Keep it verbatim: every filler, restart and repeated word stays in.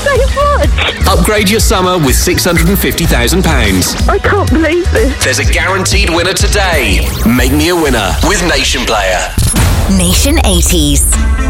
so much. Upgrade your summer with six hundred fifty thousand pounds. I can't believe this. There's a guaranteed winner today. Make me a winner with Nation Player. Nation eighties.